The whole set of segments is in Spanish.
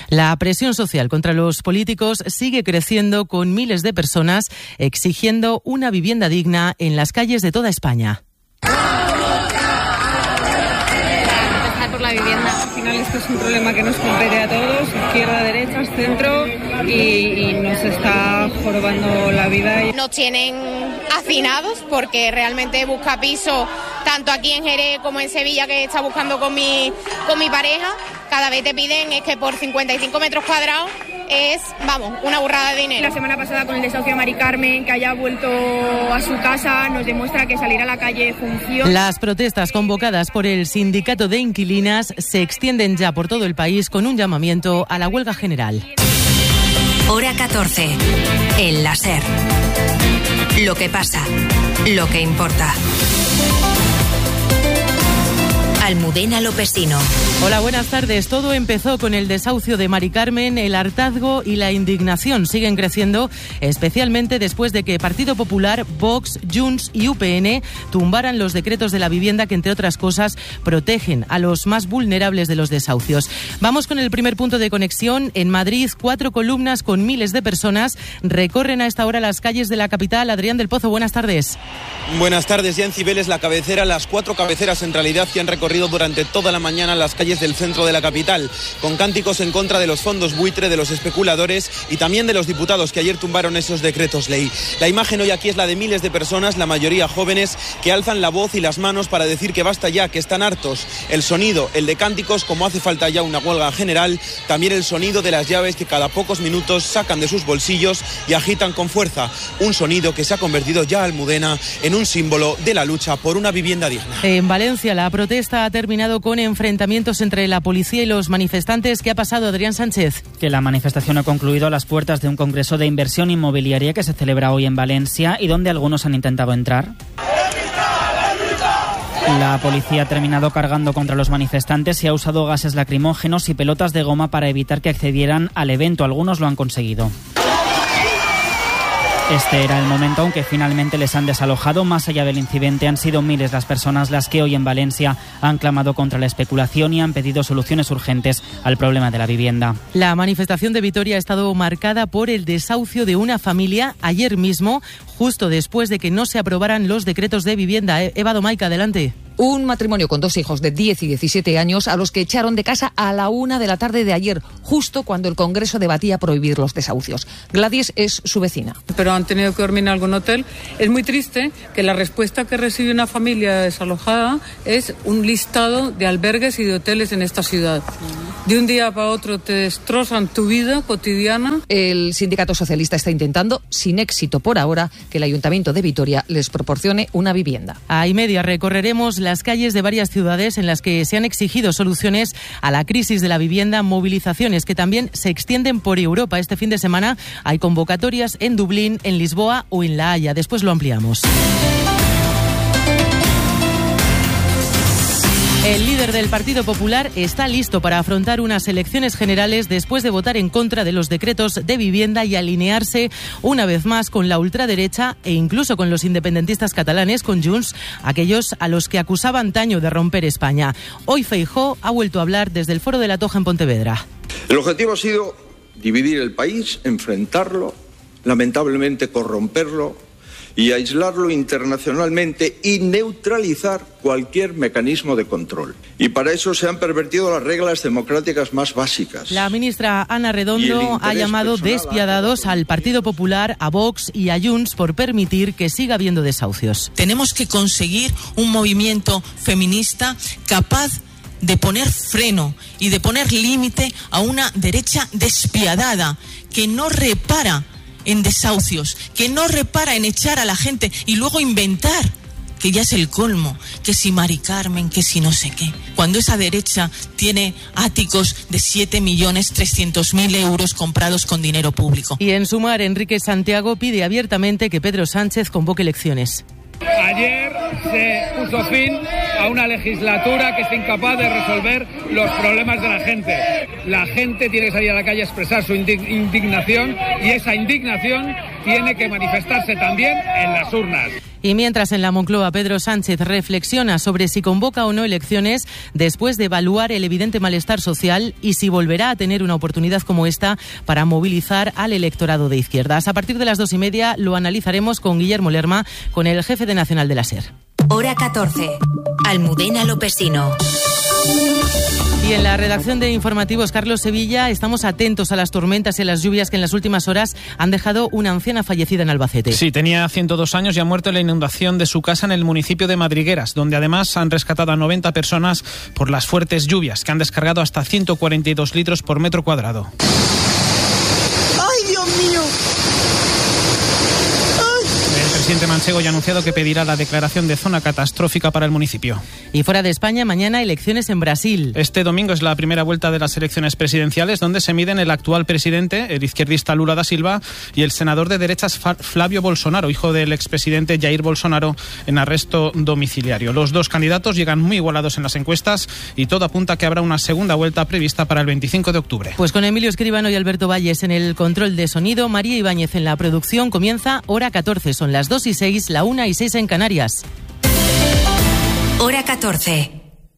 La presión social contra los políticos sigue creciendo, con miles de personas exigiendo una vivienda digna en las calles de toda España. Por la vivienda, al final esto es un problema que nos compete a todos, izquierda, derecha, centro, y nos está jorobando la vida. Nos tienen hacinados porque realmente busca piso tanto aquí en Jerez como en Sevilla, que está buscando con mi pareja. Cada vez te piden es que por 55 metros cuadrados es, vamos, una burrada de dinero. La semana pasada con el desahucio de Mari Carmen, que haya vuelto a su casa, nos demuestra que salir a la calle funciona. Las protestas convocadas por el sindicato de inquilinas se extienden ya por todo el país, con un llamamiento a la huelga general. Hora 14. El La SER. Lo que pasa, lo que importa. Almudena Lopesino. Hola, buenas tardes. Todo empezó con el desahucio de Mari Carmen. El hartazgo y la indignación siguen creciendo, especialmente después de que Partido Popular, Vox, Junts y UPN tumbaran los decretos de la vivienda que, entre otras cosas, protegen a los más vulnerables de los desahucios. Vamos con el primer punto de conexión. En Madrid, 4 columnas con miles de personas recorren a esta hora las calles de la capital. Adrián del Pozo, buenas tardes. Buenas tardes. Ya en Cibeles, la cabecera, las 4 cabeceras en realidad que han recorrido durante toda la mañana las calles del centro de la capital, con cánticos en contra de los fondos buitre, de los especuladores y también de los diputados que ayer tumbaron esos decretos ley. La imagen hoy aquí es la de miles de personas, la mayoría jóvenes, que alzan la voz y las manos para decir que basta ya, que están hartos. El sonido, el de cánticos, como hace falta ya una huelga general, también el sonido de las llaves que cada pocos minutos sacan de sus bolsillos y agitan con fuerza. Un sonido que se ha convertido ya, Almudena, en un símbolo de la lucha por una vivienda digna. En Valencia, la protesta ha terminado con enfrentamientos entre la policía y los manifestantes. ¿Qué ha pasado, Adrián Sánchez? Que la manifestación ha concluido a las puertas de un congreso de inversión inmobiliaria que se celebra hoy en Valencia y donde algunos han intentado entrar. La policía ha terminado cargando contra los manifestantes y ha usado gases lacrimógenos y pelotas de goma para evitar que accedieran al evento. Algunos lo han conseguido. Este era el momento, aunque finalmente les han desalojado. Más allá del incidente, han sido miles las personas las que hoy en Valencia han clamado contra la especulación y han pedido soluciones urgentes al problema de la vivienda. La manifestación de Vitoria ha estado marcada por el desahucio de una familia ayer mismo, justo después de que no se aprobaran los decretos de vivienda. Eva Domaica, adelante. Un matrimonio con 2 hijos de 10 y 17 años a los que echaron de casa a la 1 de la tarde de ayer, justo cuando el Congreso debatía prohibir los desahucios. Gladys es su vecina. Pero han tenido que dormir en algún hotel. Es muy triste que la respuesta que recibe una familia desalojada es un listado de albergues y de hoteles en esta ciudad. De un día para otro te destrozan tu vida cotidiana. El sindicato socialista está intentando, sin éxito por ahora, que el Ayuntamiento de Vitoria les proporcione una vivienda. A y media recorreremos las calles de varias ciudades en las que se han exigido soluciones a la crisis de la vivienda, movilizaciones que también se extienden por Europa. Este fin de semana hay convocatorias en Dublín, en Lisboa o en La Haya. Después lo ampliamos. El líder del Partido Popular está listo para afrontar unas elecciones generales después de votar en contra de los decretos de vivienda y alinearse una vez más con la ultraderecha e incluso con los independentistas catalanes, con Junts, aquellos a los que acusaba antaño de romper España. Hoy Feijóo ha vuelto a hablar desde el Foro de la Toja en Pontevedra. El objetivo ha sido dividir el país, enfrentarlo, lamentablemente corromperlo y aislarlo internacionalmente y neutralizar cualquier mecanismo de control. Y para eso se han pervertido las reglas democráticas más básicas. La ministra Ana Redondo ha llamado despiadados al Partido Popular, a Vox y a Junts por permitir que siga habiendo desahucios. Tenemos que conseguir un movimiento feminista capaz de poner freno y de poner límite a una derecha despiadada que no repara en desahucios, que no repara en echar a la gente y luego inventar, que ya es el colmo, que si Mari Carmen, que si no sé qué. Cuando esa derecha tiene áticos de 7.300.000 euros comprados con dinero público. Y en Sumar, Enrique Santiago pide abiertamente que Pedro Sánchez convoque elecciones. Ayer se puso fin a una legislatura que es incapaz de resolver los problemas de la gente. La gente tiene que salir a la calle a expresar su indignación y esa indignación tiene que manifestarse también en las urnas. Y mientras en la Moncloa Pedro Sánchez reflexiona sobre si convoca o no elecciones después de evaluar el evidente malestar social y si volverá a tener una oportunidad como esta para movilizar al electorado de izquierdas. A partir de las 2:30 lo analizaremos con Guillermo Lerma, con el jefe de Nacional de la SER. Hora 14. Almudena Lopesino. Y en la redacción de informativos, Carlos Sevilla, estamos atentos a las tormentas y a las lluvias que en las últimas horas han dejado una anciana fallecida en Albacete. Sí, tenía 102 años y ha muerto en la inundación de su casa en el municipio de Madrigueras, donde además han rescatado a 90 personas por las fuertes lluvias, que han descargado hasta 142 litros por metro cuadrado. ¡Ay, Dios mío! El presidente manchego ya ha anunciado que pedirá la declaración de zona catastrófica para el municipio. Y fuera de España, mañana elecciones en Brasil. Este domingo es la primera vuelta de las elecciones presidenciales, donde se miden el actual presidente, el izquierdista Lula da Silva, y el senador de derechas Flavio Bolsonaro, hijo del expresidente Jair Bolsonaro, en arresto domiciliario. Los dos candidatos llegan muy igualados en las encuestas y todo apunta a que habrá una segunda vuelta prevista para el 25 de octubre. Pues con Emilio Escribano y Alberto Valles en el control de sonido, María Ibáñez en la producción, comienza Hora 14. Son las 2:06, la 1:06 en Canarias. Hora 14.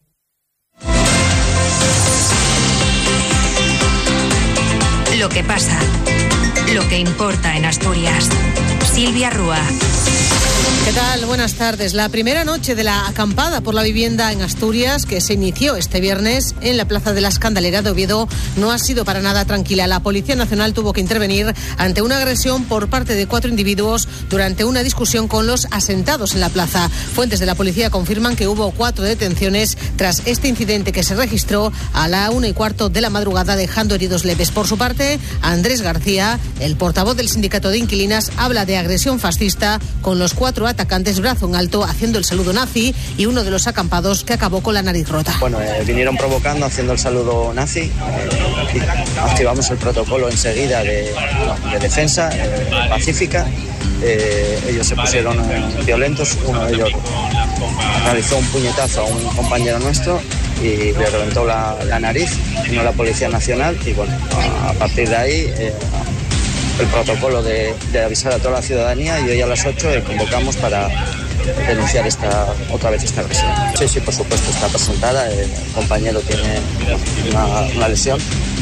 Lo que pasa, lo que importa en Asturias. Silvia Rúa. ¿Qué tal? Buenas tardes. La primera noche de la acampada por la vivienda en Asturias, que se inició este viernes en la Plaza de la Escandalera de Oviedo, no ha sido para nada tranquila. La Policía Nacional tuvo que intervenir ante una agresión por parte de 4 individuos durante una discusión con los asentados en la plaza. Fuentes de la policía confirman que hubo 4 detenciones tras este incidente que se registró a la 1:15 de la madrugada, dejando heridos leves. Por su parte, Andrés García, el portavoz del sindicato de inquilinas, habla de agresión fascista con los 4 atacantes brazo en alto haciendo el saludo nazi y uno de los acampados que acabó con la nariz rota. Bueno, vinieron provocando haciendo el saludo nazi y activamos el protocolo enseguida de defensa pacífica. Ellos se pusieron violentos, uno de ellos realizó un puñetazo a un compañero nuestro y le reventó la nariz, vino la Policía Nacional y bueno, a partir de ahí el protocolo de avisar a toda la ciudadanía y hoy a las 8 convocamos para denunciar otra vez esta agresión. Sí, por supuesto está presentada, el compañero tiene una lesión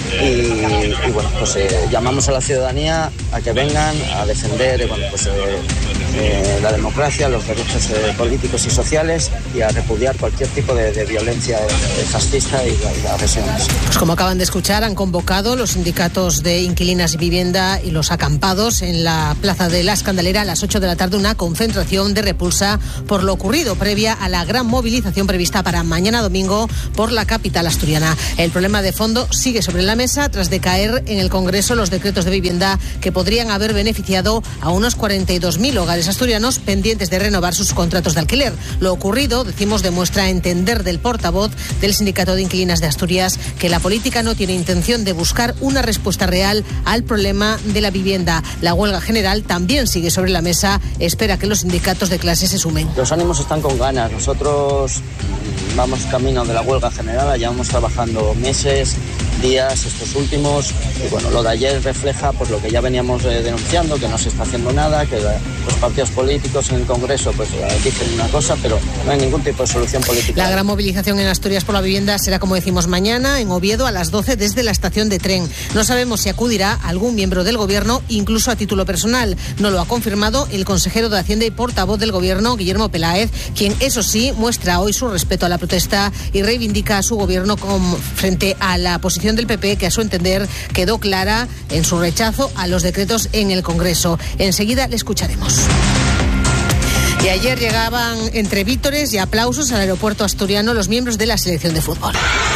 y bueno, pues llamamos a la ciudadanía a que vengan a defender la democracia, los derechos políticos y sociales y a repudiar cualquier tipo de violencia fascista y agresiones. Pues como acaban de escuchar, han convocado los sindicatos de inquilinas y vivienda y los acampados en la Plaza de la Escandalera a las 8 de la tarde, una concentración de repulsa por lo ocurrido previa a la gran movilización prevista para mañana domingo por la capital asturiana. El problema de fondo sigue sobre la mesa tras decaer en el Congreso los decretos de vivienda que podrían haber beneficiado a unos 42.000 hogares asturianos pendientes de renovar sus contratos de alquiler. Lo ocurrido, decimos, demuestra entender del portavoz del Sindicato de Inquilinas de Asturias que la política no tiene intención de buscar una respuesta real al problema de la vivienda. La huelga general también sigue sobre la mesa, espera que los sindicatos de clase se sumen. Los ánimos están con ganas. Nosotros vamos camino de la huelga general, llevamos trabajando meses, días, estos últimos, y bueno, lo de ayer refleja pues lo que ya veníamos denunciando, que no se está haciendo nada, que los partidos políticos en el Congreso pues dicen una cosa, pero no hay ningún tipo de solución política. La gran movilización en Asturias por la vivienda será, como decimos, mañana en Oviedo a las 12 desde la estación de tren. No sabemos si acudirá algún miembro del Gobierno, incluso a título personal. No lo ha confirmado el consejero de Hacienda y portavoz del Gobierno, Guillermo Peláez, quien, eso sí, muestra hoy su respeto a la protesta y reivindica a su Gobierno frente a la posición del PP, que a su entender quedó clara en su rechazo a los decretos en el Congreso. Enseguida le escucharemos. Y ayer llegaban entre vítores y aplausos al aeropuerto asturiano los miembros de la selección de fútbol.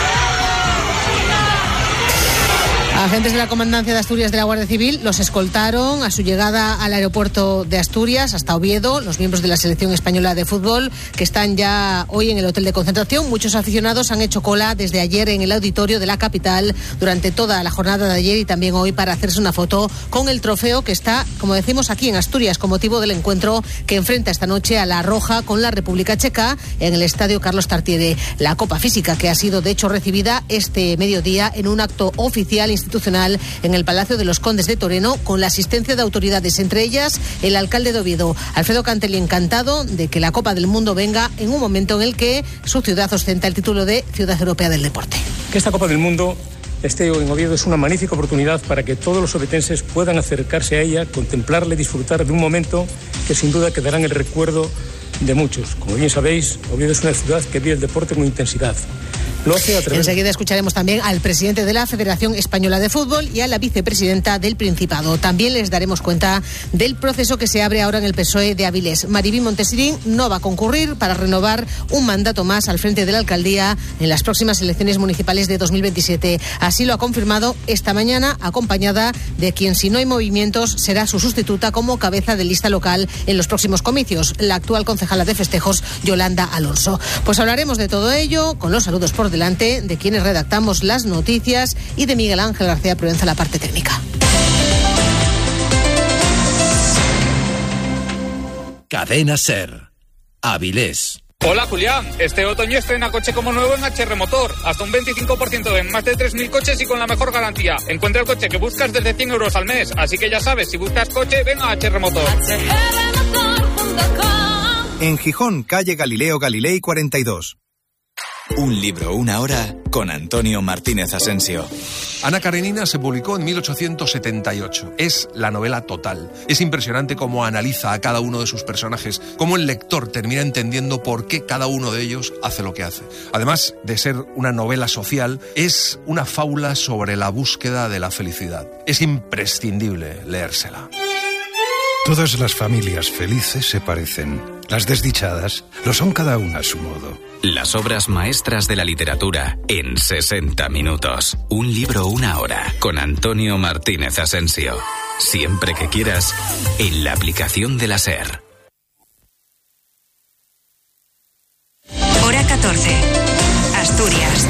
Agentes de la Comandancia de Asturias de la Guardia Civil los escoltaron a su llegada al aeropuerto de Asturias hasta Oviedo, los miembros de la selección española de fútbol que están ya hoy en el hotel de concentración. Muchos aficionados han hecho cola desde ayer en el auditorio de la capital durante toda la jornada de ayer y también hoy para hacerse una foto con el trofeo que está, como decimos, aquí en Asturias con motivo del encuentro que enfrenta esta noche a la Roja con la República Checa en el Estadio Carlos Tartiere. La Copa Física que ha sido de hecho recibida este mediodía en un acto oficial institucional Constitucional en el Palacio de los Condes de Toreno, con la asistencia de autoridades, entre ellas el alcalde de Oviedo, Alfredo Cantelli, encantado de que la Copa del Mundo venga en un momento en el que su ciudad ostenta el título de Ciudad Europea del Deporte. Que esta Copa del Mundo esté en Oviedo es una magnífica oportunidad para que todos los ovetenses puedan acercarse a ella, contemplarla y disfrutar de un momento que sin duda quedará en el recuerdo de muchos. Como bien sabéis, Oviedo es una ciudad que vive el deporte con intensidad. Enseguida escucharemos también al presidente de la Federación Española de Fútbol y a la vicepresidenta del Principado. También les daremos cuenta del proceso que se abre ahora en el PSOE de Avilés. Maribí Montesirín no va a concurrir para renovar un mandato más al frente de la alcaldía en las próximas elecciones municipales de 2027. Así lo ha confirmado esta mañana, acompañada de quien, si no hay movimientos, será su sustituta como cabeza de lista local en los próximos comicios, la actual concejala de festejos, Yolanda Alonso. Pues hablaremos de todo ello, con los saludos por delante de quienes redactamos las noticias y de Miguel Ángel García Provenza, la parte técnica. Cadena SER. Avilés. Hola Julián, este otoño estrena coche como nuevo en HR Motor, hasta un 25% en más de 3.000 coches y con la mejor garantía. Encuentra el coche que buscas desde 100 euros al mes, así que ya sabes, si buscas coche, ven a HR Motor. En Gijón, calle Galileo Galilei 42. Un libro, una hora, con Antonio Martínez Asensio. Ana Karenina se publicó en 1878. Es la novela total. Es impresionante cómo analiza a cada uno de sus personajes, cómo el lector termina entendiendo por qué cada uno de ellos hace lo que hace. Además de ser una novela social, es una fábula sobre la búsqueda de la felicidad. Es imprescindible leérsela. Todas las familias felices se parecen. Las desdichadas lo son cada una a su modo. Las obras maestras de la literatura en 60 minutos. Un libro, una hora, con Antonio Martínez Asensio. Siempre que quieras, en la aplicación de la SER. Hora 14. Asturias.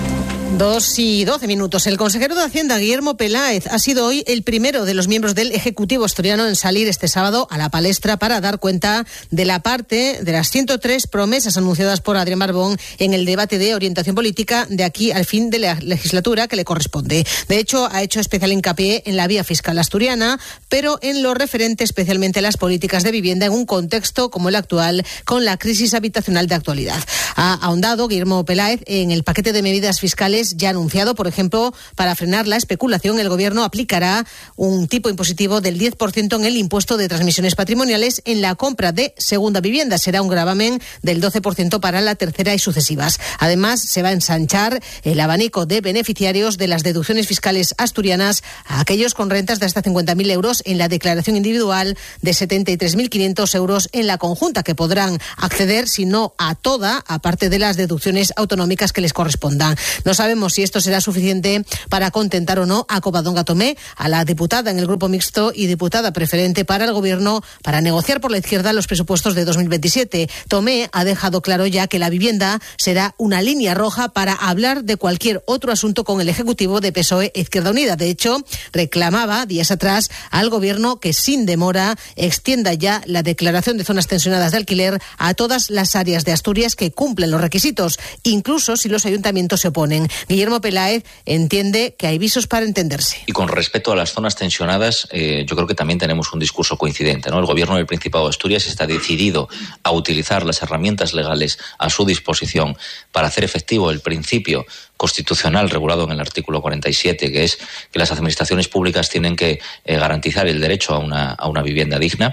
2:12. El consejero de Hacienda, Guillermo Peláez, ha sido hoy el primero de los miembros del Ejecutivo asturiano en salir este sábado a la palestra para dar cuenta de la parte de las 103 promesas anunciadas por Adrián Barbón en el debate de orientación política de aquí al fin de la legislatura que le corresponde. De hecho, ha hecho especial hincapié en la vía fiscal asturiana, pero en lo referente especialmente a las políticas de vivienda en un contexto como el actual, con la crisis habitacional de actualidad. Ha ahondado Guillermo Peláez en el paquete de medidas fiscales ya anunciado. Por ejemplo, para frenar la especulación, el Gobierno aplicará un tipo impositivo del 10% en el impuesto de transmisiones patrimoniales en la compra de segunda vivienda. Será un gravamen del 12% para la tercera y sucesivas. Además, se va a ensanchar el abanico de beneficiarios de las deducciones fiscales asturianas a aquellos con rentas de hasta 50.000 euros en la declaración individual, de 73.500 euros en la conjunta, que podrán acceder, si no a toda, aparte de las deducciones autonómicas que les correspondan. No sabemos si esto será suficiente para contentar o no a Covadonga Tomé, a la diputada en el Grupo Mixto y diputada preferente para el Gobierno, para negociar por la izquierda los presupuestos de 2027. Tomé ha dejado claro ya que la vivienda será una línea roja para hablar de cualquier otro asunto con el Ejecutivo de PSOE e Izquierda Unida. De hecho, reclamaba días atrás al Gobierno que sin demora extienda ya la declaración de zonas tensionadas de alquiler a todas las áreas de Asturias que cumplen los requisitos, incluso si los ayuntamientos se oponen. Guillermo Peláez entiende que hay visos para entenderse. Y con respecto a las zonas tensionadas, yo creo que también tenemos un discurso coincidente, ¿no? El Gobierno del Principado de Asturias está decidido a utilizar las herramientas legales a su disposición para hacer efectivo el principio constitucional regulado en el artículo 47, que es que las administraciones públicas tienen que garantizar el derecho a una vivienda digna.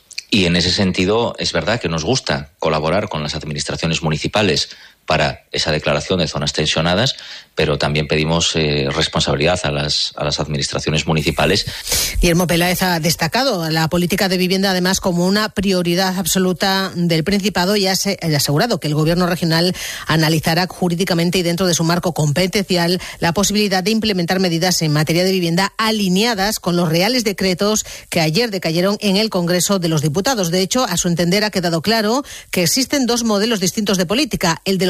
Y en ese sentido es verdad que nos gusta colaborar con las administraciones municipales para esa declaración de zonas tensionadas, pero también pedimos responsabilidad a las administraciones municipales. Guillermo Peláez ha destacado la política de vivienda además como una prioridad absoluta del Principado y ha asegurado que el Gobierno regional analizará jurídicamente y dentro de su marco competencial la posibilidad de implementar medidas en materia de vivienda alineadas con los reales decretos que ayer decayeron en el Congreso de los Diputados. De hecho, a su entender ha quedado claro que existen dos modelos distintos de política, el de los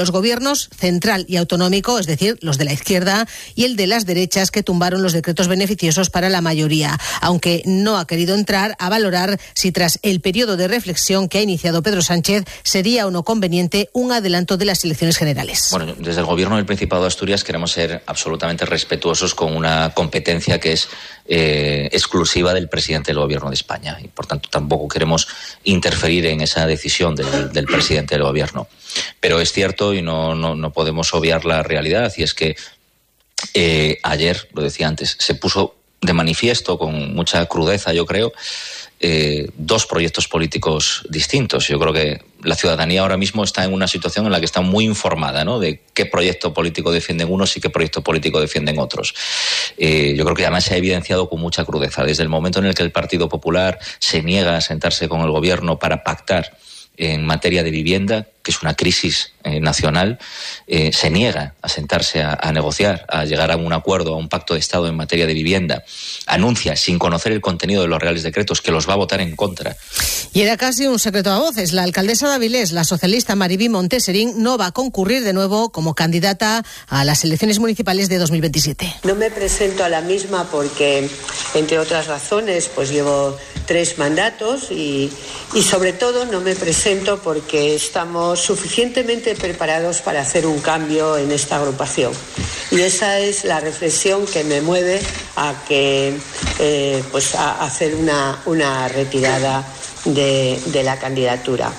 los gobiernos central y autonómico, es decir, los de la izquierda, y el de las derechas, que tumbaron los decretos beneficiosos para la mayoría, aunque no ha querido entrar a valorar si tras el periodo de reflexión que ha iniciado Pedro Sánchez sería o no conveniente un adelanto de las elecciones generales. Bueno, desde el Gobierno del Principado de Asturias queremos ser absolutamente respetuosos con una competencia que es exclusiva del presidente del Gobierno de España, y por tanto tampoco queremos interferir en esa decisión del presidente del Gobierno. Pero es cierto, y no podemos obviar la realidad, y es que ayer, lo decía antes, se puso de manifiesto con mucha crudeza, yo creo, dos proyectos políticos distintos. Yo creo que la ciudadanía ahora mismo está en una situación en la que está muy informada, ¿no?, de qué proyecto político defienden unos y qué proyecto político defienden otros. Yo creo que además se ha evidenciado con mucha crudeza. Desde el momento en el que el Partido Popular se niega a sentarse con el Gobierno para pactar en materia de vivienda, que es una crisis nacional, se niega a sentarse a negociar, a llegar a un acuerdo, a un pacto de Estado en materia de vivienda, anuncia, sin conocer el contenido de los reales decretos, que los va a votar en contra. Y era casi un secreto a voces. La alcaldesa de Avilés, la socialista Maribí Monteserín, no va a concurrir de nuevo como candidata a las elecciones municipales de 2027. No me presento a la misma porque, entre otras razones, pues llevo 3 mandatos y sobre todo no me presento porque estamos suficientemente preparados para hacer un cambio en esta agrupación. Y esa es la reflexión que me mueve a que a hacer una retirada de la candidatura.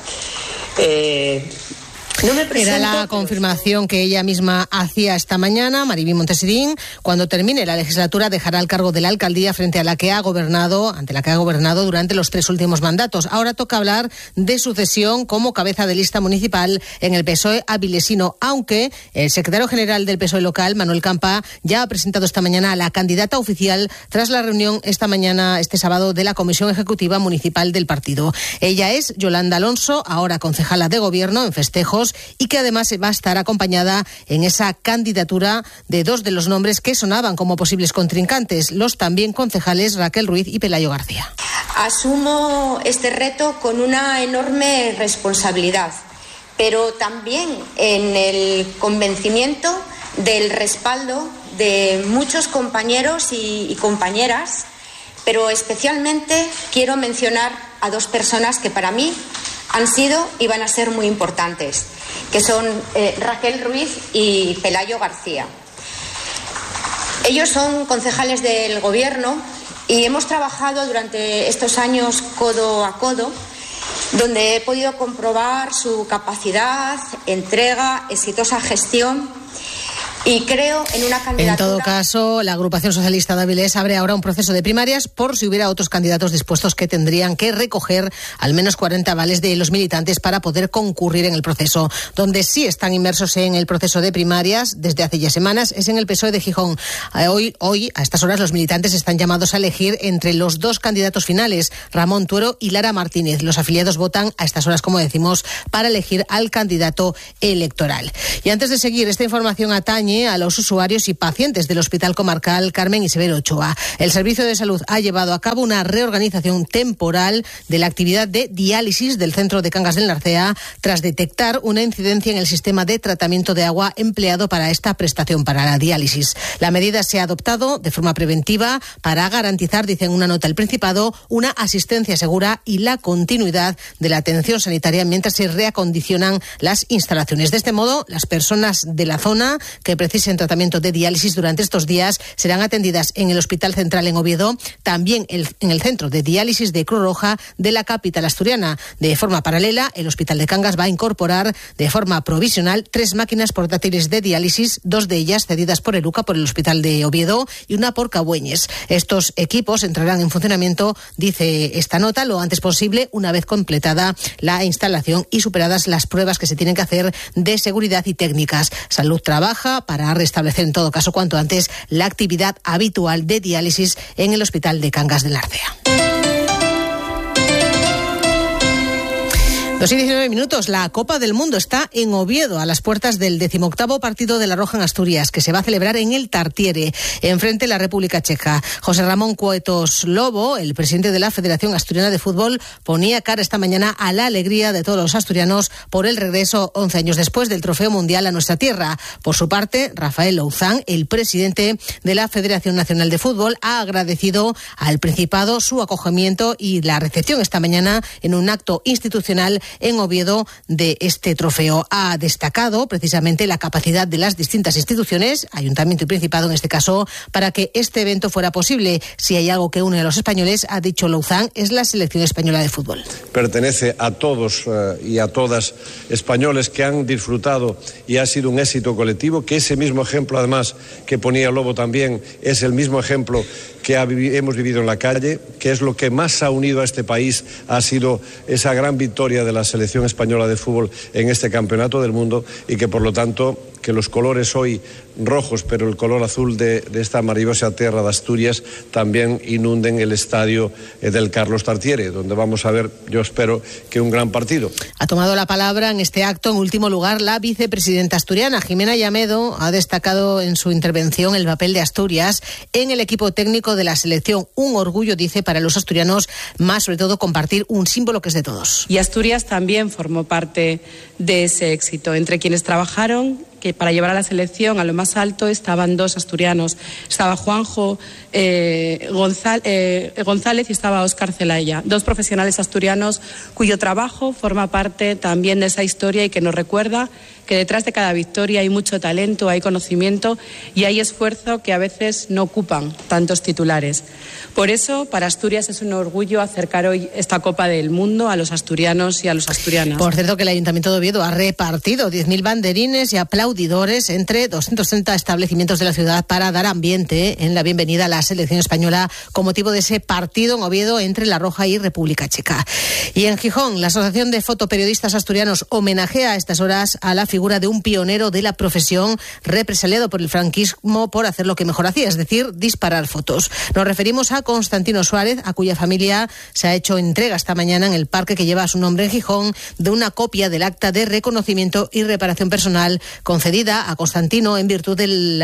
No me presento, era la confirmación que ella misma hacía esta mañana. Maribí Monteserín, cuando termine la legislatura, dejará el cargo de la alcaldía ante la que ha gobernado durante los 3 últimos mandatos. Ahora toca hablar de sucesión como cabeza de lista municipal en el PSOE avilesino, aunque el secretario general del PSOE local, Manuel Campa, ya ha presentado esta mañana a la candidata oficial tras la reunión este sábado, de la Comisión Ejecutiva Municipal del partido. Ella es Yolanda Alonso, ahora concejala de Gobierno en festejos, y que además va a estar acompañada en esa candidatura de 2 de los nombres que sonaban como posibles contrincantes, los también concejales Raquel Ruiz y Pelayo García. Asumo este reto con una enorme responsabilidad, pero también en el convencimiento del respaldo de muchos compañeros y compañeras, pero especialmente quiero mencionar a 2 personas que para mí han sido y van a ser muy importantes, que son Raquel Ruiz y Pelayo García. Ellos son concejales del Gobierno y hemos trabajado durante estos años codo a codo, donde he podido comprobar su capacidad, entrega, exitosa gestión. Y creo en una candidatura. En todo caso, la agrupación socialista de Avilés abre ahora un proceso de primarias por si hubiera otros candidatos dispuestos, que tendrían que recoger al menos 40 avales de los militantes para poder concurrir en el proceso. Donde sí están inmersos en el proceso de primarias desde hace ya semanas es en el PSOE de Gijón. Hoy, a estas horas, los militantes están llamados a elegir entre los 2 candidatos finales, Ramón Tuero y Lara Martínez. Los afiliados votan a estas horas, como decimos, para elegir al candidato electoral. Y antes de seguir, esta información atañe a los usuarios y pacientes del Hospital Comarcal Carmen Isabel Ochoa. El Servicio de Salud ha llevado a cabo una reorganización temporal de la actividad de diálisis del centro de Cangas del Narcea tras detectar una incidencia en el sistema de tratamiento de agua empleado para esta prestación para la diálisis. La medida se ha adoptado de forma preventiva para garantizar, dice en una nota el Principado, una asistencia segura y la continuidad de la atención sanitaria mientras se reacondicionan las instalaciones. De este modo, las personas de la zona que precisen tratamiento de diálisis durante estos días serán atendidas en el Hospital Central en Oviedo, también en el Centro de Diálisis de Cruz Roja de la capital asturiana. De forma paralela, el Hospital de Cangas va a incorporar de forma provisional 3 máquinas portátiles de diálisis, 2 de ellas cedidas por Eluca por el Hospital de Oviedo y una por Cabueñes. Estos equipos entrarán en funcionamiento, dice esta nota, lo antes posible, una vez completada la instalación y superadas las pruebas que se tienen que hacer de seguridad y técnicas. Salud trabaja para restablecer en todo caso cuanto antes la actividad habitual de diálisis en el Hospital de Cangas del Narcea. 2:19, la Copa del Mundo está en Oviedo, a las puertas del 18º partido de la Roja en Asturias, que se va a celebrar en el Tartiere, enfrente de la República Checa. José Ramón Cuetos Lobo, el presidente de la Federación Asturiana de Fútbol, ponía cara esta mañana a la alegría de todos los asturianos por el regreso 11 años después del Trofeo Mundial a nuestra tierra. Por su parte, Rafael Louzán, el presidente de la Federación Nacional de Fútbol, ha agradecido al Principado su acogimiento y la recepción esta mañana en un acto institucional en Oviedo de este trofeo. Ha destacado precisamente la capacidad de las distintas instituciones, Ayuntamiento y Principado en este caso, para que este evento fuera posible. Si hay algo que une a los españoles, ha dicho Louzán, es la selección española de fútbol. Pertenece a todos y a todas españoles que han disfrutado y ha sido un éxito colectivo, que ese mismo ejemplo además que ponía Lobo también es el mismo ejemplo que hemos vivido en la calle, que es lo que más ha unido a este país, ha sido esa gran victoria de la selección española de fútbol en este campeonato del mundo, y que por lo tanto que los colores hoy rojos, pero el color azul de esta maravillosa tierra de Asturias también inunden el estadio del Carlos Tartiere, donde vamos a ver, yo espero, que un gran partido. Ha tomado la palabra en este acto, en último lugar, la vicepresidenta asturiana, Jimena Llamedo. Ha destacado en su intervención el papel de Asturias en el equipo técnico de la selección. Un orgullo, dice, para los asturianos, más sobre todo compartir un símbolo que es de todos. Y Asturias también formó parte de ese éxito. Entre quienes trabajaron que para llevar a la selección a lo más alto estaban dos asturianos. Estaba Juanjo González y estaba Óscar Zelaya, dos profesionales asturianos cuyo trabajo forma parte también de esa historia y que nos recuerda que detrás de cada victoria hay mucho talento, hay conocimiento y hay esfuerzo que a veces no ocupan tantos titulares. Por eso, para Asturias es un orgullo acercar hoy esta Copa del Mundo a los asturianos y a los asturianas. Por cierto, que el Ayuntamiento de Oviedo ha repartido 10.000 banderines y aplaudidores entre 230 establecimientos de la ciudad para dar ambiente en la bienvenida a la selección española con motivo de ese partido en Oviedo entre La Roja y República Checa. Y en Gijón, la Asociación de Fotoperiodistas Asturianos homenajea a estas horas a la figura de un pionero de la profesión represaliado por el franquismo por hacer lo que mejor hacía, es decir, disparar fotos. Nos referimos a Constantino Suárez, a cuya familia se ha hecho entrega esta mañana en el parque que lleva su nombre en Gijón de una copia del acta de reconocimiento y reparación personal concedida a Constantino en virtud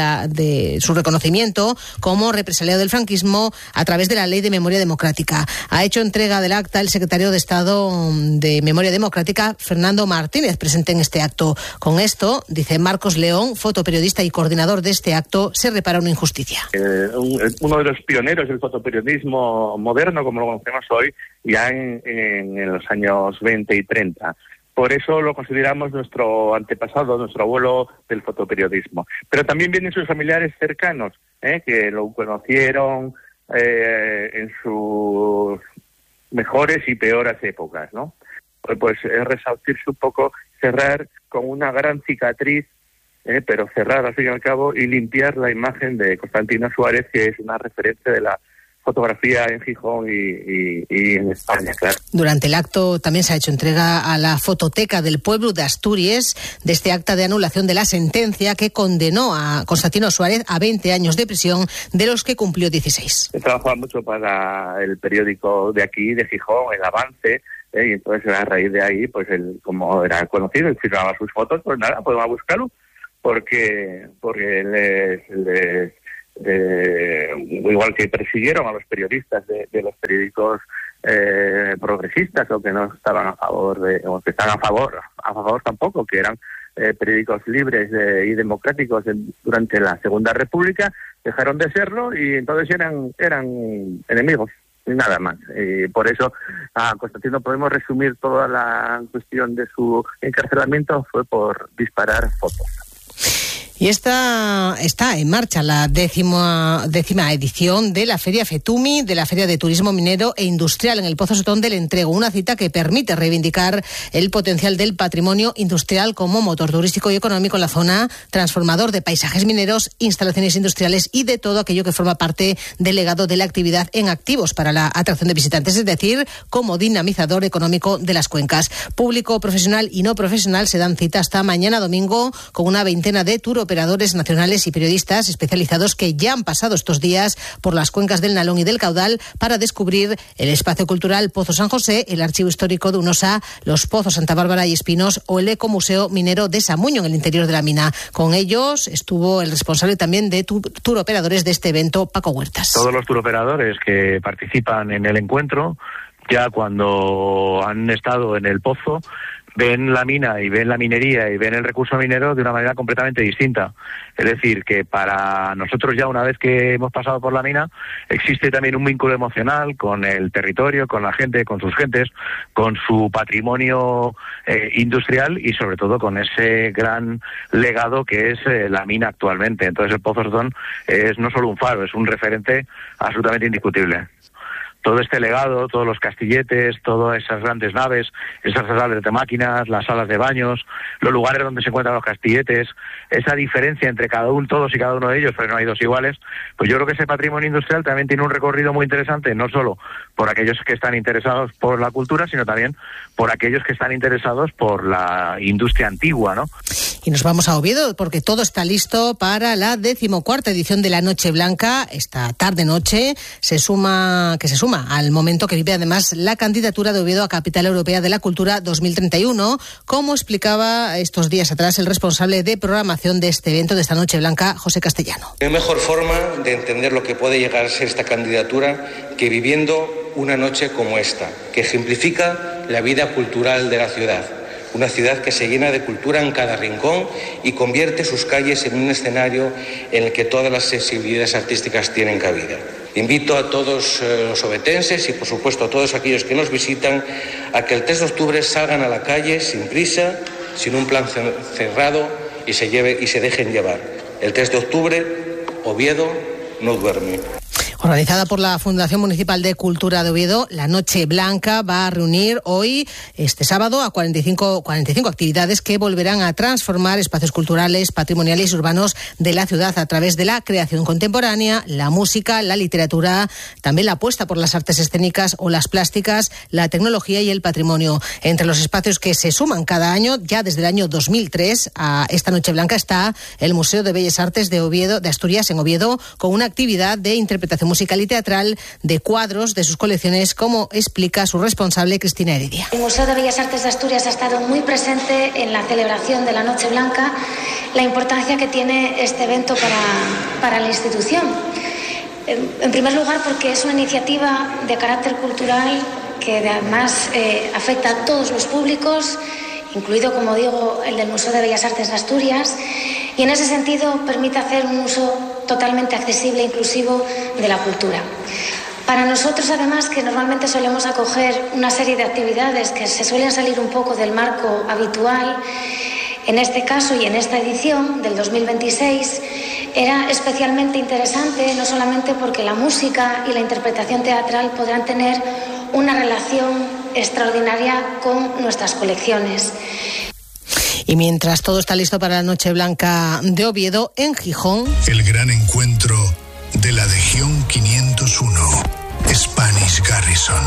de su reconocimiento como represaliado del franquismo a través de la Ley de Memoria Democrática. Ha hecho entrega del acta el secretario de Estado de Memoria Democrática, Fernando Martínez, presente en este acto. Con esto, dice Marcos León, fotoperiodista y coordinador de este acto, se repara una injusticia. Uno de los pioneros del fotoperiodismo moderno, como lo conocemos hoy, ya en los años 20 y 30. Por eso lo consideramos nuestro antepasado, nuestro abuelo del fotoperiodismo. Pero también vienen sus familiares cercanos, que lo conocieron en sus mejores y peores épocas, ¿no? Pues es resarcirse un poco, cerrar con una gran cicatriz, pero cerrar al fin y al cabo y limpiar la imagen de Constantino Suárez, que es una referencia de la fotografía en Gijón y en España, claro. Durante el acto también se ha hecho entrega a la Fototeca del Pueblo de Asturias de este acta de anulación de la sentencia que condenó a Constantino Suárez a 20 años de prisión, de los que cumplió 16. He trabajado mucho para el periódico de aquí, de Gijón, El Avance, y entonces a raíz de ahí, pues él, como era conocido y firmaba sus fotos, pues nada, podemos buscarlo, porque él es igual que persiguieron a los periodistas de los periódicos progresistas o que no estaban a favor o que están a favor tampoco, que eran periódicos libres y democráticos durante la Segunda República, dejaron de serlo y entonces eran enemigos y nada más. Y por eso a Constantino podemos resumir toda la cuestión de su encarcelamiento fue por disparar fotos. Y está en marcha la décima edición de la Feria FETUMI, de la Feria de Turismo Minero e Industrial en el Pozo Sotón del Entrego, una cita que permite reivindicar el potencial del patrimonio industrial como motor turístico y económico en la zona, transformador de paisajes mineros, instalaciones industriales y de todo aquello que forma parte del legado de la actividad en activos para la atracción de visitantes, es decir, como dinamizador económico de las cuencas. Público profesional y no profesional se dan cita hasta mañana domingo con una veintena de tour turoperadores nacionales y periodistas especializados que ya han pasado estos días por las cuencas del Nalón y del Caudal para descubrir el espacio cultural Pozo San José, el archivo histórico de Unosa, los Pozos Santa Bárbara y Espinos o el Ecomuseo Minero de Samuño en el interior de la mina. Con ellos estuvo el responsable también de turoperadores de este evento, Paco Huertas. Todos los turoperadores que participan en el encuentro, ya cuando han estado en el pozo, ven la mina y ven la minería y ven el recurso minero de una manera completamente distinta. Es decir, que para nosotros ya una vez que hemos pasado por la mina, existe también un vínculo emocional con el territorio, con la gente, con sus gentes, con su patrimonio industrial y sobre todo con ese gran legado que es la mina actualmente. Entonces el Pozo Sotón es no solo un faro, es un referente absolutamente indiscutible. Todo este legado, todos los castilletes, todas esas grandes naves, esas salas de máquinas, las salas de baños, los lugares donde se encuentran los castilletes, esa diferencia entre todos y cada uno de ellos, pero no hay dos iguales, pues yo creo que ese patrimonio industrial también tiene un recorrido muy interesante, no solo por aquellos que están interesados por la cultura, sino también por aquellos que están interesados por la industria antigua, ¿no? Y nos vamos a Oviedo porque todo está listo para la 14ª edición de la Noche Blanca. Esta tarde-noche se suma al momento que vive además la candidatura de Oviedo a Capital Europea de la Cultura 2031, como explicaba estos días atrás el responsable de programación de este evento, de esta Noche Blanca, José Castellano. No hay mejor forma de entender lo que puede llegar a ser esta candidatura que viviendo una noche como esta, que ejemplifica la vida cultural de la ciudad. Una ciudad que se llena de cultura en cada rincón y convierte sus calles en un escenario en el que todas las sensibilidades artísticas tienen cabida. Invito a todos los ovetenses y, por supuesto, a todos aquellos que nos visitan a que el 3 de octubre salgan a la calle sin prisa, sin un plan cerrado y se dejen llevar. El 3 de octubre, Oviedo no duerme. Organizada por la Fundación Municipal de Cultura de Oviedo, la Noche Blanca va a reunir hoy, este sábado, a 45 actividades que volverán a transformar espacios culturales, patrimoniales y urbanos de la ciudad a través de la creación contemporánea, la música, la literatura, también la apuesta por las artes escénicas o las plásticas, la tecnología y el patrimonio. Entre los espacios que se suman cada año, ya desde el año 2003, a esta Noche Blanca está el Museo de Bellas Artes de Oviedo, de Asturias, en Oviedo, con una actividad de interpretación musical y teatral de cuadros de sus colecciones, como explica su responsable, Cristina Heredia. El Museo de Bellas Artes de Asturias ha estado muy presente en la celebración de la Noche Blanca, la importancia que tiene este evento para la institución. En primer lugar, porque es una iniciativa de carácter cultural que además afecta a todos los públicos, incluido, como digo, el del Museo de Bellas Artes de Asturias, y en ese sentido permite hacer un uso totalmente accesible e inclusivo de la cultura. Para nosotros, además, que normalmente solemos acoger una serie de actividades que se suelen salir un poco del marco habitual, en este caso y en esta edición del 2026, era especialmente interesante, no solamente porque la música y la interpretación teatral podrán tener una relación extraordinaria con nuestras colecciones. Y mientras todo está listo para la Noche Blanca de Oviedo, en Gijón, el gran encuentro de la Legión 501, Spanish Garrison.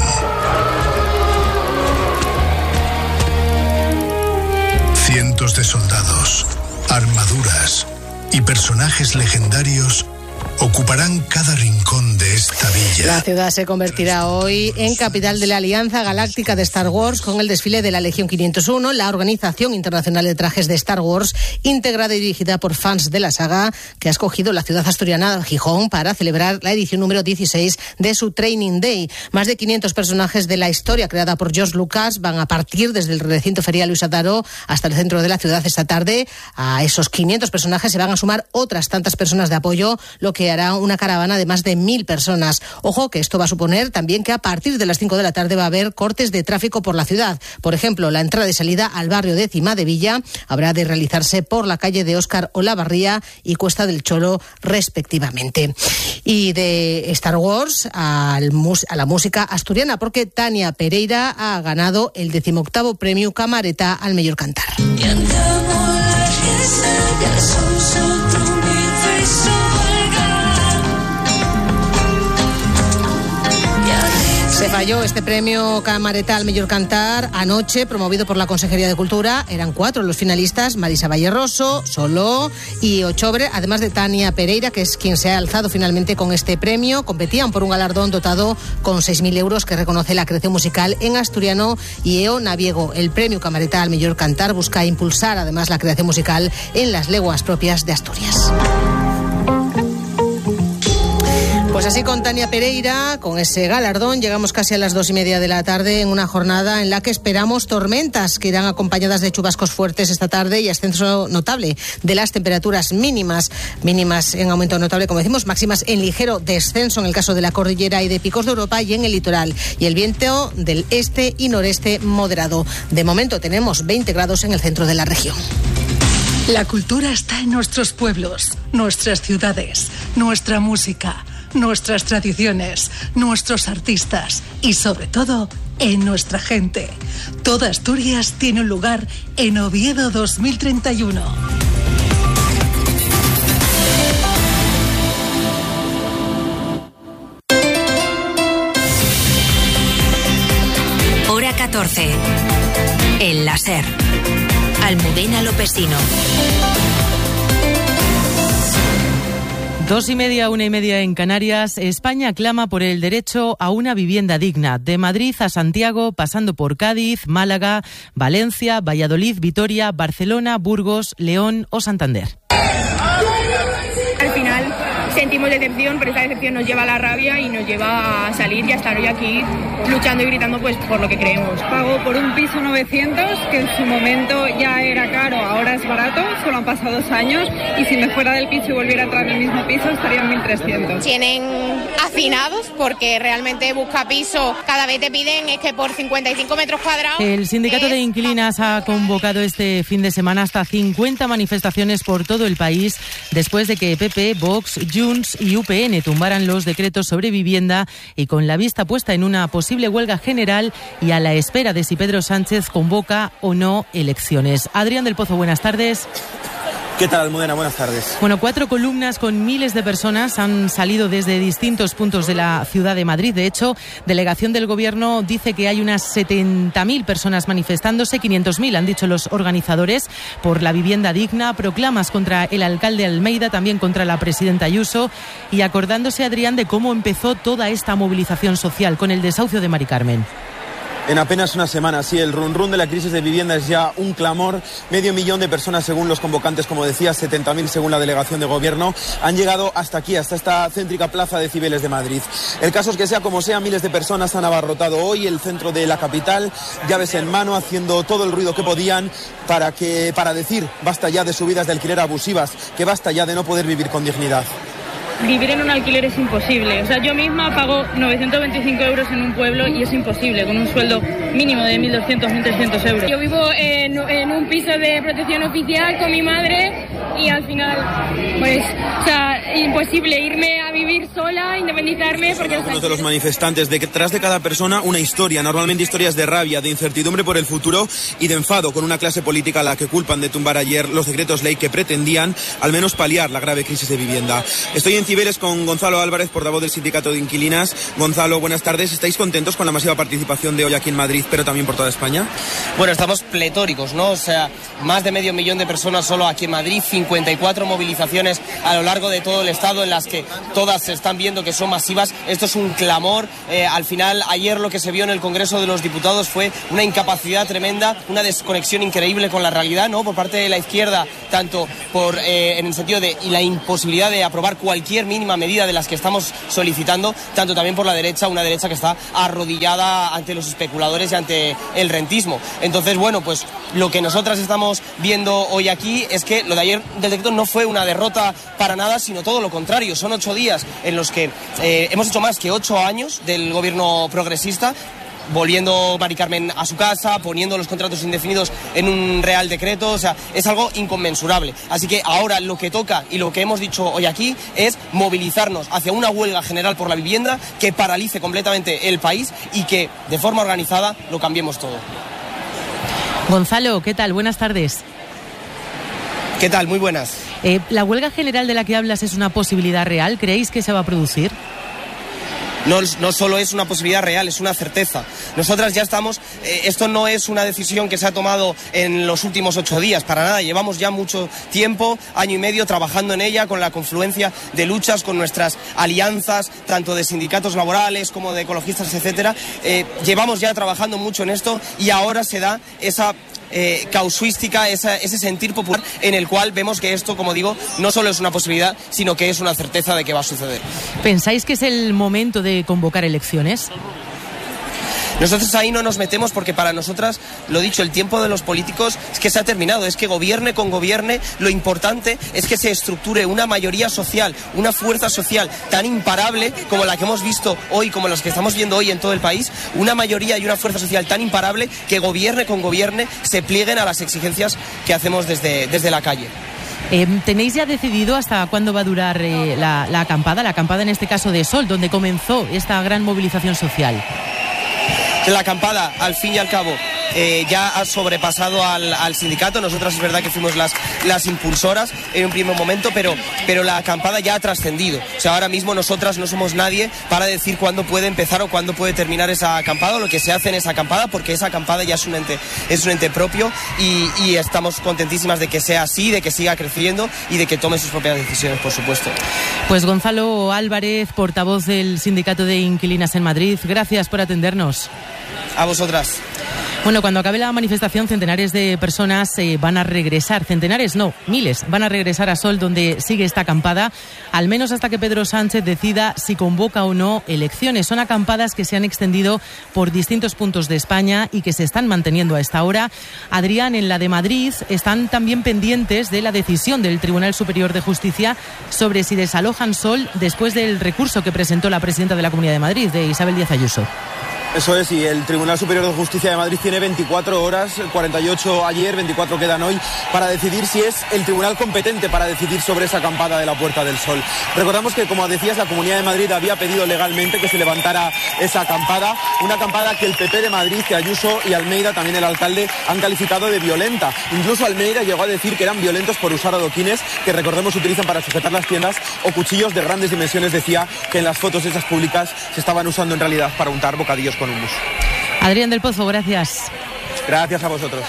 Cientos de soldados, armaduras y personajes legendarios ocuparán cada rincón de esta villa. La ciudad se convertirá hoy en capital de la Alianza Galáctica de Star Wars con el desfile de la Legión 501, la organización internacional de trajes de Star Wars, integrada y dirigida por fans de la saga, que ha escogido la ciudad asturiana de Gijón para celebrar la edición número 16 de su Training Day. Más de 500 personajes de la historia creada por George Lucas van a partir desde el recinto ferial Luis Adaro hasta el centro de la ciudad esta tarde. A esos 500 personajes se van a sumar otras tantas personas de apoyo, lo que hará una caravana de más de 1.000 personas. Ojo, que esto va a suponer también que a partir de las 5 de la tarde va a haber cortes de tráfico por la ciudad. Por ejemplo, la entrada y salida al barrio de Cimadevilla habrá de realizarse por la calle de Óscar Olavarría y Cuesta del Cholo, respectivamente. Y de Star Wars a la música asturiana, porque Tania Pereira ha ganado el 18º premio Camareta al mejor cantar. Se falló este premio Camaretal Millor Cantar anoche, promovido por la Consejería de Cultura. Eran 4 los finalistas: Marisa Valleroso, Soló y Ochobre, además de Tania Pereira, que es quien se ha alzado finalmente con este premio. Competían por un galardón dotado con 6.000 euros que reconoce la creación musical en asturiano y eo naviego. El premio Camaretal Millor Cantar busca impulsar además la creación musical en las lenguas propias de Asturias. Pues así, con Tania Pereira, con ese galardón, llegamos casi a las 2:30 de la tarde en una jornada en la que esperamos tormentas que irán acompañadas de chubascos fuertes esta tarde y ascenso notable de las temperaturas mínimas en aumento notable, como decimos, máximas en ligero descenso en el caso de la cordillera y de Picos de Europa y en el litoral, y el viento del este y noreste moderado. De momento tenemos 20 grados en el centro de la región. La cultura está en nuestros pueblos, nuestras ciudades, nuestra música, nuestras tradiciones, nuestros artistas y, sobre todo, en nuestra gente. Toda Asturias tiene un lugar en Oviedo 2031. Hora 14. El láser. Almudena Lopesino. 2:30, 1:30 en Canarias. España clama por el derecho a una vivienda digna. De Madrid a Santiago, pasando por Cádiz, Málaga, Valencia, Valladolid, Vitoria, Barcelona, Burgos, León o Santander. Al final sentimos decepción, pero esa decepción nos lleva a la rabia y nos lleva a salir y a estar hoy aquí luchando y gritando pues por lo que creemos. Pago por un piso 900, que en su momento ya era caro, ahora es barato, solo han pasado 2 años, y si me fuera del piso y volviera a entrar en el mismo piso estaría en 1.300. Tienen hacinados porque realmente Buscapiso cada vez te piden es que por 55 metros cuadrados. El sindicato de inquilinas ha convocado este fin de semana hasta 50 manifestaciones por todo el país después de que PP, Vox, Junts y UPN tumbaran los decretos sobre vivienda, y con la vista puesta en una posible huelga general y a la espera de si Pedro Sánchez convoca o no elecciones. Adrián del Pozo, buenas tardes. ¿Qué tal, Almudena? Buenas tardes. Bueno, 4 columnas con miles de personas han salido desde distintos puntos de la ciudad de Madrid. De hecho, delegación del Gobierno dice que hay unas 70.000 personas manifestándose, 500.000 han dicho los organizadores, por la vivienda digna, proclamas contra el alcalde Almeida, también contra la presidenta Ayuso, y acordándose, Adrián, de cómo empezó toda esta movilización social con el desahucio de Mari Carmen. En apenas una semana, sí, el run-run de la crisis de vivienda es ya un clamor. 500.000 de personas según los convocantes, como decía, 70.000 según la delegación de Gobierno, han llegado hasta aquí, hasta esta céntrica plaza de Cibeles de Madrid. El caso es que sea como sea, miles de personas han abarrotado hoy el centro de la capital, llaves en mano, haciendo todo el ruido que podían para decir basta ya de subidas de alquiler abusivas, que basta ya de no poder vivir con dignidad. Vivir en un alquiler es imposible. O sea, yo misma pago 925 euros en un pueblo y es imposible, con un sueldo mínimo de 1.200, 1.300 euros. Yo vivo en un piso de protección oficial con mi madre y al final, pues, o sea, imposible irme a vivir sola, independizarme. Porque algunos de los manifestantes, detrás de cada persona una historia, normalmente historias de rabia, de incertidumbre por el futuro y de enfado con una clase política a la que culpan de tumbar ayer los decretos ley que pretendían al menos paliar la grave crisis de vivienda. Estoy en Cibeles con Gonzalo Álvarez, portavoz del sindicato de inquilinas. Gonzalo, buenas tardes. ¿Estáis contentos con la masiva participación de hoy aquí en Madrid, pero también por toda España? Bueno, estamos pletóricos, ¿no? O sea, más de 500.000 de personas solo aquí en Madrid, 54 movilizaciones a lo largo de todo el estado en las que todas se están viendo que son masivas. Esto es un clamor. Al final, ayer lo que se vio en el Congreso de los Diputados fue una incapacidad tremenda, una desconexión increíble con la realidad, ¿no? Por parte de la izquierda, tanto en el sentido de la imposibilidad de aprobar cualquier mínima medida de las que estamos solicitando, tanto también por la derecha, una derecha que está arrodillada ante los especuladores y ante el rentismo. Entonces, bueno, pues lo que nosotras estamos viendo hoy aquí es que lo de ayer del decreto no fue una derrota para nada, sino todo lo contrario. Son 8 días en los que hemos hecho más que 8 años del gobierno progresista, volviendo Mari Carmen a su casa, poniendo los contratos indefinidos en un real decreto. O sea, es algo inconmensurable. Así que ahora lo que toca y lo que hemos dicho hoy aquí es movilizarnos hacia una huelga general por la vivienda que paralice completamente el país y que de forma organizada lo cambiemos todo. Gonzalo, ¿qué tal? Buenas tardes. ¿Qué tal? Muy buenas. ¿La huelga general de la que hablas es una posibilidad real? ¿Creéis que se va a producir? no solo es una posibilidad real, es una certeza. Nosotras ya estamos, esto no es una decisión que se ha tomado en los últimos 8 días, para nada, llevamos ya mucho tiempo, año y medio, trabajando en ella, con la confluencia de luchas, con nuestras alianzas, tanto de sindicatos laborales como de ecologistas, etcétera. Llevamos ya trabajando mucho en esto y ahora se da esa casuística, ese sentir popular en el cual vemos que esto, como digo, no solo es una posibilidad, sino que es una certeza de que va a suceder. ¿Pensáis que es el momento de convocar elecciones? Nosotros ahí no nos metemos porque para nosotras, lo dicho, el tiempo de los políticos es que se ha terminado, es que gobierne con gobierne, lo importante es que se estructure una mayoría social, una fuerza social tan imparable como la que hemos visto hoy, como las que estamos viendo hoy en todo el país, una mayoría y una fuerza social tan imparable que gobierne con gobierne se plieguen a las exigencias que hacemos desde la calle. ¿Tenéis ya decidido hasta cuándo va a durar la acampada en este caso de Sol, donde comenzó esta gran movilización social? La acampada, al fin y al cabo, ya ha sobrepasado al sindicato. Nosotras es verdad que fuimos las impulsoras en un primer momento, pero la acampada ya ha trascendido. O sea, ahora mismo nosotras no somos nadie para decir cuándo puede empezar o cuándo puede terminar esa acampada o lo que se hace en esa acampada, porque esa acampada ya es un ente propio y estamos contentísimas de que sea así, de que siga creciendo y de que tome sus propias decisiones, por supuesto. Pues Gonzalo Álvarez, portavoz del Sindicato de Inquilinas en Madrid, gracias por atendernos. A vosotras. Bueno, cuando acabe la manifestación, centenares de personas van a regresar, centenares no, miles, van a regresar a Sol, donde sigue esta acampada, al menos hasta que Pedro Sánchez decida si convoca o no elecciones. Son acampadas que se han extendido por distintos puntos de España y que se están manteniendo a esta hora. Adrián, en la de Madrid están también pendientes de la decisión del Tribunal Superior de Justicia sobre si desalojan Sol después del recurso que presentó la presidenta de la Comunidad de Madrid, de Isabel Díaz Ayuso. Eso es, y el Tribunal Superior de Justicia de Madrid tiene 24 horas, 48 ayer, 24 quedan hoy, para decidir si es el tribunal competente para decidir sobre esa acampada de la Puerta del Sol. Recordamos que, como decías, la Comunidad de Madrid había pedido legalmente que se levantara esa acampada, una acampada que el PP de Madrid, que Ayuso y Almeida, también el alcalde, han calificado de violenta. Incluso Almeida llegó a decir que eran violentos por usar adoquines, que recordemos utilizan para sujetar las tiendas, o cuchillos de grandes dimensiones. Decía que en las fotos esas públicas se estaban usando en realidad para untar bocadillos con hummus. Adrián del Pozo, gracias. Gracias a vosotros.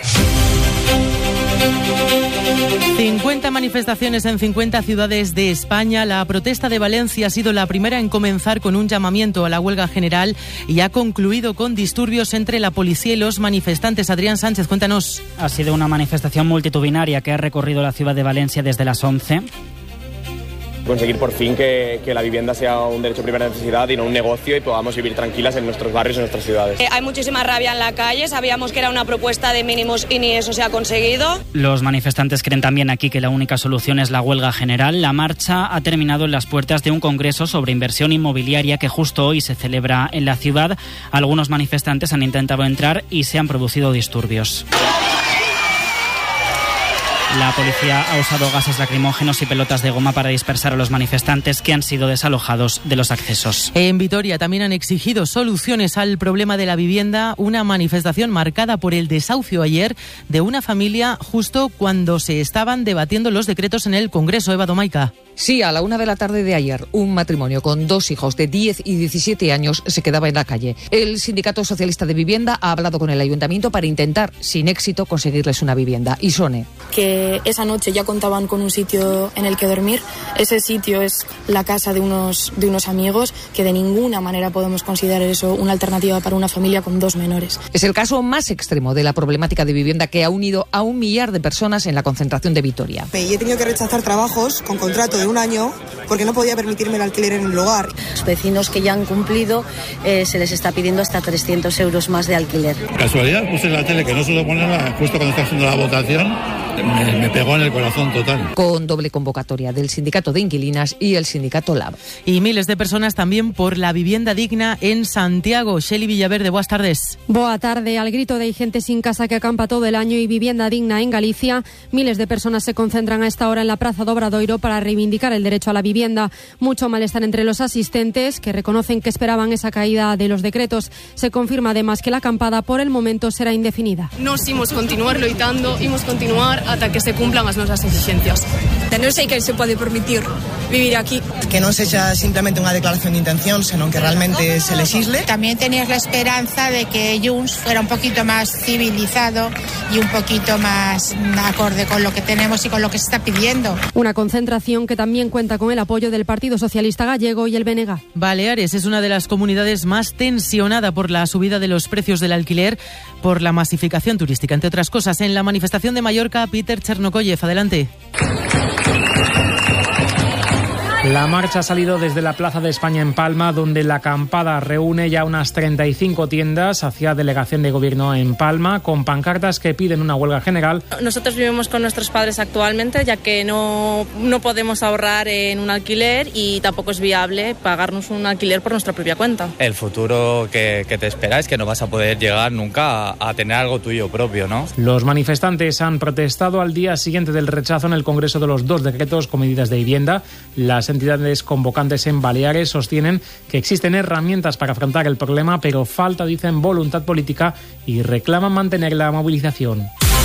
50 manifestaciones en 50 ciudades de España. La protesta de Valencia ha sido la primera en comenzar con un llamamiento a la huelga general y ha concluido con disturbios entre la policía y los manifestantes. Adrián Sánchez, cuéntanos. Ha sido una manifestación multitudinaria que ha recorrido la ciudad de Valencia desde las 11. Conseguir por fin que la vivienda sea un derecho de primera necesidad y no un negocio y podamos vivir tranquilas en nuestros barrios y en nuestras ciudades. Hay muchísima rabia en la calle, sabíamos que era una propuesta de mínimos y ni eso se ha conseguido. Los manifestantes creen también aquí que la única solución es la huelga general. La marcha ha terminado en las puertas de un congreso sobre inversión inmobiliaria que justo hoy se celebra en la ciudad. Algunos manifestantes han intentado entrar y se han producido disturbios. La policía ha usado gases lacrimógenos y pelotas de goma para dispersar a los manifestantes que han sido desalojados de los accesos. En Vitoria también han exigido soluciones al problema de la vivienda, una manifestación marcada por el desahucio ayer de una familia justo cuando se estaban debatiendo los decretos en el Congreso. Eva Domaica. Sí, a la 1 de la tarde de ayer, un matrimonio con 2 hijos de 10 y 17 años se quedaba en la calle. El Sindicato Socialista de Vivienda ha hablado con el Ayuntamiento para intentar, sin éxito, conseguirles una vivienda. Isone. Que esa noche ya contaban con un sitio en el que dormir. Ese sitio es la casa de unos amigos, que de ninguna manera podemos considerar eso una alternativa para una familia con 2 menores. Es el caso más extremo de la problemática de vivienda que ha unido a 1 millar de personas en la concentración de Vitoria. Y he tenido que rechazar trabajos con contrato de 1 año porque no podía permitirme el alquiler en el hogar. Los vecinos que ya han cumplido se les está pidiendo hasta 300 euros más de alquiler. Casualidad, puse en la tele que no suelo ponerla justo cuando está haciendo la votación, me pegó en el corazón total. Con doble convocatoria del Sindicato de Inquilinas y el Sindicato LAB. Y miles de personas también por la vivienda digna en Santiago. Sheli Villaverde, buenas tardes. Boa tarde. Al grito de gente sin casa que acampa todo el año y vivienda digna en Galicia, miles de personas se concentran a esta hora en la Praza do Obradoiro para reivindicar el derecho a la vivienda. Mucho malestar entre los asistentes, que reconocen que esperaban esa caída de los decretos. Se confirma además que la acampada por el momento será indefinida. Nos imos continuar loitando, imos continuar ata que que se cumplan as nosas exigencias. Non sei que se pode permitir vivir aquí. Que non sexa simplemente unha declaración de intención, senón que realmente se legisle. También tenías la esperanza de que Junts fuera un poquito más civilizado y un poquito más acorde con lo que tenemos y con lo que se está pidiendo. Una concentración que también cuenta con el apoyo del Partido Socialista Gallego y el BNG. Baleares es una de las comunidades más tensionada por la subida de los precios del alquiler por la masificación turística. Entre otras cosas, en la manifestación de Mallorca, Peter Chernokoyev, adelante. La marcha ha salido desde la Plaza de España en Palma, donde la acampada reúne ya unas 35 tiendas hacia delegación de gobierno en Palma, con pancartas que piden una huelga general. Nosotros vivimos con nuestros padres actualmente, ya que no podemos ahorrar en un alquiler y tampoco es viable pagarnos un alquiler por nuestra propia cuenta. El futuro que te espera es que no vas a poder llegar nunca a tener algo tuyo propio, ¿no? Los manifestantes han protestado al día siguiente del rechazo en el Congreso de los 2 decretos con medidas de vivienda. Las entidades convocantes en Baleares sostienen que existen herramientas para afrontar el problema, pero falta, dicen, voluntad política y reclaman mantener la movilización.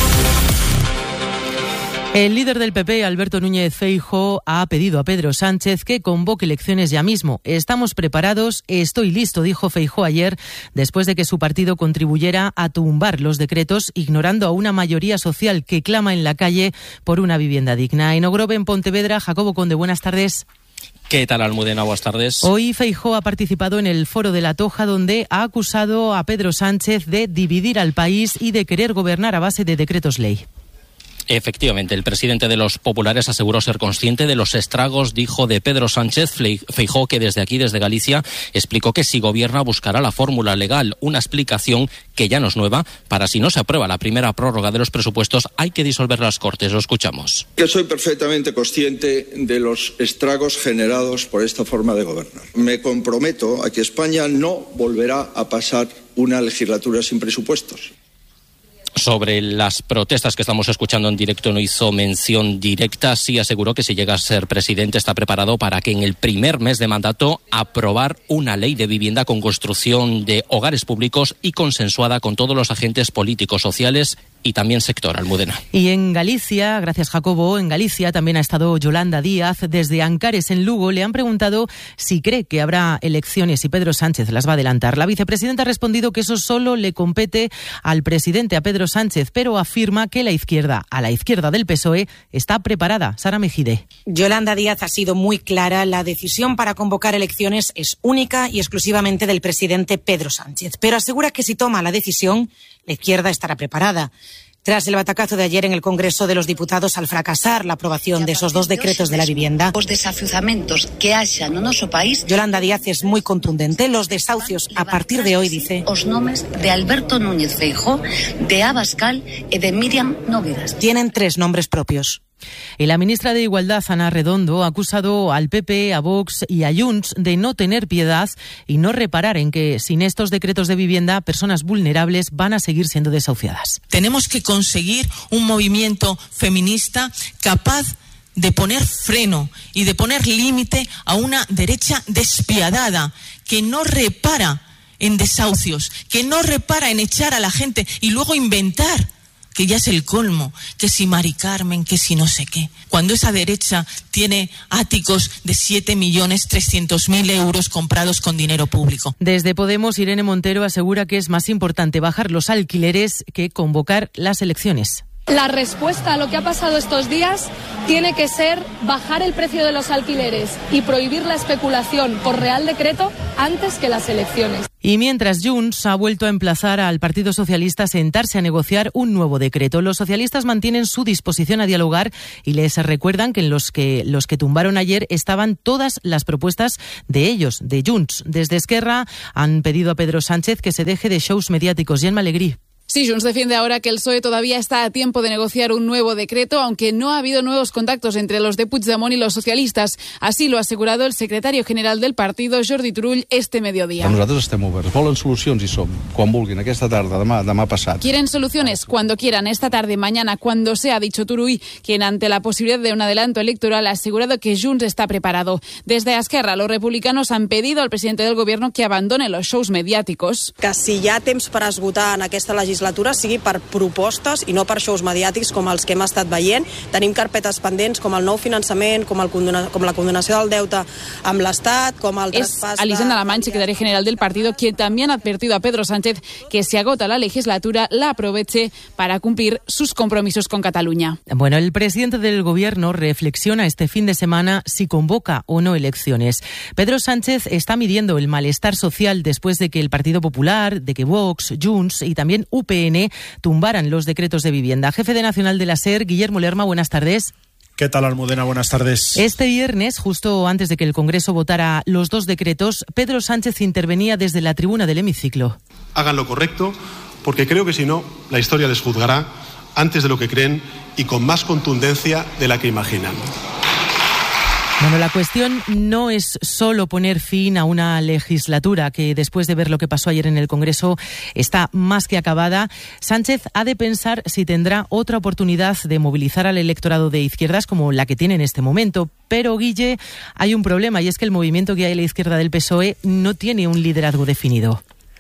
El líder del PP, Alberto Núñez Feijóo, ha pedido a Pedro Sánchez que convoque elecciones ya mismo. Estamos preparados, estoy listo, dijo Feijóo ayer, después de que su partido contribuyera a tumbar los decretos, ignorando a una mayoría social que clama en la calle por una vivienda digna. En Ogrove, en Pontevedra, Jacobo Conde, buenas tardes. ¿Qué tal, Almudena? Buenas tardes. Hoy Feijóo ha participado en el Foro de la Toja, donde ha acusado a Pedro Sánchez de dividir al país y de querer gobernar a base de decretos ley. Efectivamente, el presidente de los populares aseguró ser consciente de los estragos, dijo, de Pedro Sánchez. Feijóo, que desde aquí, desde Galicia, explicó que si gobierna buscará la fórmula legal, una explicación que ya no es nueva. Para si no se aprueba la primera prórroga de los presupuestos, hay que disolver las Cortes. Lo escuchamos. Que soy perfectamente consciente de los estragos generados por esta forma de gobernar. Me comprometo a que España no volverá a pasar una legislatura sin presupuestos. Sobre las protestas que estamos escuchando en directo no hizo mención directa, sí aseguró que si llega a ser presidente está preparado para que en el primer mes de mandato aprobar una ley de vivienda con construcción de hogares públicos y consensuada con todos los agentes políticos, sociales y también sector. Almudena. Y en Galicia, gracias Jacobo, en Galicia también ha estado Yolanda Díaz. Desde Ancares, en Lugo, le han preguntado si cree que habrá elecciones y Pedro Sánchez las va a adelantar. La vicepresidenta ha respondido que eso solo le compete al presidente, a Pedro Sánchez, pero afirma que la izquierda, a la izquierda del PSOE, está preparada. Sara Mejide. Yolanda Díaz ha sido muy clara. La decisión para convocar elecciones es única y exclusivamente del presidente Pedro Sánchez, pero asegura que si toma la decisión, la izquierda estará preparada. Tras el batacazo de ayer en el Congreso de los Diputados al fracasar la aprobación de esos 2 decretos de la vivienda, os desafiuzamentos que haya no noso país. Yolanda Díaz es muy contundente. Los desahucios a partir de hoy, dice, os nomes de Alberto Núñez Feijóo, de Abascal y de Míriam Nogueras. Tienen 3 nombres propios. Y la ministra de Igualdad, Ana Redondo, ha acusado al PP, a Vox y a Junts de no tener piedad y no reparar en que sin estos decretos de vivienda personas vulnerables van a seguir siendo desahuciadas. Tenemos que conseguir un movimiento feminista capaz de poner freno y de poner límite a una derecha despiadada que no repara en desahucios, que no repara en echar a la gente y luego inventar, que ya es el colmo, que si Mari Carmen, que si no sé qué. Cuando esa derecha tiene áticos de 7.300.000 euros comprados con dinero público. Desde Podemos, Irene Montero asegura que es más importante bajar los alquileres que convocar las elecciones. La respuesta a lo que ha pasado estos días tiene que ser bajar el precio de los alquileres y prohibir la especulación por Real Decreto antes que las elecciones. Y mientras Junts ha vuelto a emplazar al Partido Socialista a sentarse a negociar un nuevo decreto. Los socialistas mantienen su disposición a dialogar y les recuerdan que en los que tumbaron ayer estaban todas las propuestas de ellos, de Junts. Desde Esquerra han pedido a Pedro Sánchez que se deje de shows mediáticos. Gemma Alegrí. Sí, Junts defiende ahora que el PSOE todavía está a tiempo de negociar un nuevo decreto, aunque no ha habido nuevos contactos entre los de Puigdemont y los socialistas. Así lo ha asegurado el secretario general del partido, Jordi Turull, este mediodía. Nosaltres estem oberts. Volen solucions i som. Quan vulguin, aquesta tarda, demà passat. Quieren soluciones cuando quieran, esta tarde, mañana, cuando sea, ha dicho Turull, quien ante la posibilidad de un adelanto electoral ha asegurado que Junts está preparado. Desde Esquerra, los republicanos han pedido al presidente del gobierno que abandone los shows mediáticos. Que si hi ha temps per esgotar en aquesta legislatura legislatura sigui per propostes i no per shows mediàtics com els que hem estat veient. Tenim carpetes pendents com el nou finançament, com la condonació del deute amb l'Estat, com el traspàs... Es Elisenda Lamanche, secretaria general del partido, quien también ha advertido a Pedro Sánchez que si agota la legislatura, la aproveche para cumplir sus compromisos con Cataluña. Bueno, el presidente del Gobierno reflexiona este fin de semana si convoca o no elecciones. Pedro Sánchez está midiendo el malestar social después de que el Partido Popular, de que Vox, Junts y también UPN tumbaran los decretos de vivienda. Jefe de Nacional de la SER, Guillermo Lerma, buenas tardes. ¿Qué tal, Almudena? Buenas tardes. Este viernes, justo antes de que el Congreso votara los 2 decretos, Pedro Sánchez intervenía desde la tribuna del hemiciclo. Hagan lo correcto, porque creo que si no, la historia les juzgará antes de lo que creen y con más contundencia de la que imaginan. Bueno, la cuestión no es solo poner fin a una legislatura que, después de ver lo que pasó ayer en el Congreso, está más que acabada. Sánchez ha de pensar si tendrá otra oportunidad de movilizar al electorado de izquierdas como la que tiene en este momento. Pero, Guille, hay un problema, y es que el movimiento que hay a la izquierda del PSOE no tiene un liderazgo definido.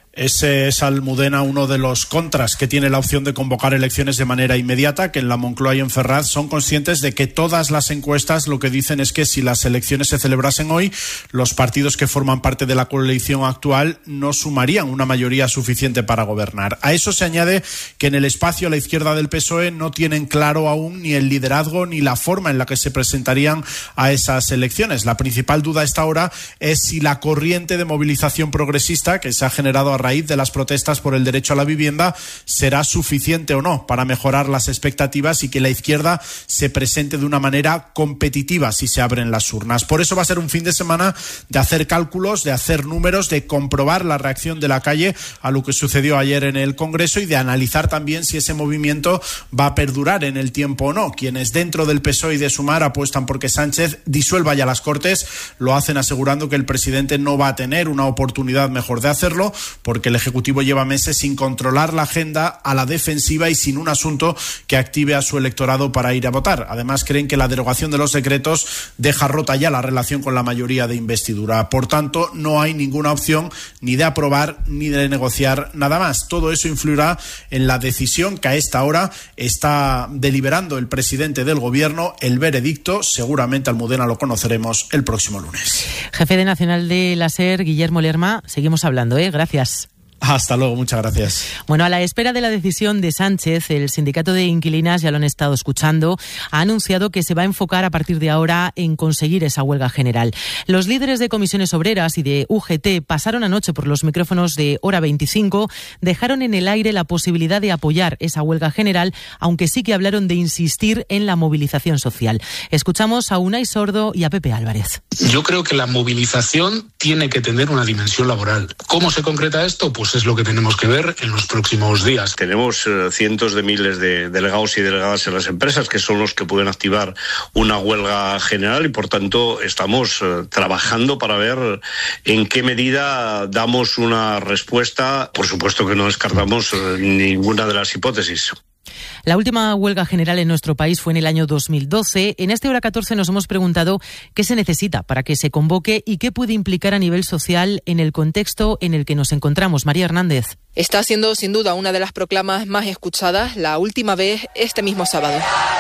Ese es, Almudena, uno de los contras que tiene la opción de convocar elecciones de manera inmediata, que en la Moncloa y en Ferraz son conscientes de que todas las encuestas lo que dicen es que si las elecciones se celebrasen hoy, los partidos que forman parte de la coalición actual no sumarían una mayoría suficiente para gobernar. A eso se añade que en el espacio a la izquierda del PSOE no tienen claro aún ni el liderazgo ni la forma en la que se presentarían a esas elecciones. La principal duda a esta hora es si la corriente de movilización progresista que se ha generado a raíz de las protestas por el derecho a la vivienda será suficiente o no para mejorar las expectativas y que la izquierda se presente de una manera competitiva si se abren las urnas. Por eso va a ser un fin de semana de hacer cálculos, de hacer números, de comprobar la reacción de la calle a lo que sucedió ayer en el Congreso y de analizar también si ese movimiento va a perdurar en el tiempo o no. Quienes dentro del PSOE y de Sumar apuestan porque Sánchez disuelva ya las Cortes, lo hacen asegurando que el presidente no va a tener una oportunidad mejor de hacerlo, porque el Ejecutivo lleva meses sin controlar la agenda, a la defensiva y sin un asunto que active a su electorado para ir a votar. Además, creen que la derogación de los decretos deja rota ya la relación con la mayoría de investidura. Por tanto, no hay ninguna opción ni de aprobar ni de negociar nada más. Todo eso influirá en la decisión que a esta hora está deliberando el presidente del Gobierno. El veredicto, seguramente, Almudena, lo conoceremos el próximo lunes. Jefe de Nacional de la SER, Guillermo Lerma, seguimos hablando, Gracias. Hasta luego, muchas gracias. Bueno, a la espera de la decisión de Sánchez, el sindicato de inquilinas, ya lo han estado escuchando, ha anunciado que se va a enfocar a partir de ahora en conseguir esa huelga general. Los líderes de comisiones obreras y de UGT pasaron anoche por los micrófonos de Hora 25, dejaron en el aire la posibilidad de apoyar esa huelga general, aunque sí que hablaron de insistir en la movilización social. Escuchamos a Unai Sordo y a Pepe Álvarez. Yo creo que la movilización tiene que tener una dimensión laboral. ¿Cómo se concreta esto? Pues es lo que tenemos que ver en los próximos días. Tenemos cientos de miles de delegados y delegadas en las empresas que son los que pueden activar una huelga general y por tanto estamos trabajando para ver en qué medida damos una respuesta. Por supuesto que no descartamos ninguna de las hipótesis. La última huelga general en nuestro país fue en el año 2012. En este Hora 14 nos hemos preguntado qué se necesita para que se convoque y qué puede implicar a nivel social en el contexto en el que nos encontramos. María Hernández. Está siendo sin duda una de las proclamas más escuchadas, la última vez este mismo sábado.